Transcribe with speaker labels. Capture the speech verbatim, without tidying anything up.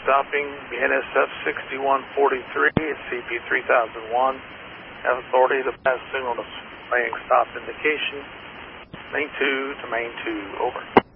Speaker 1: stopping B N S F sixty-one forty-three at C P three thousand one. Have authority to pass signal displaying stop indication. Main two to main two, over.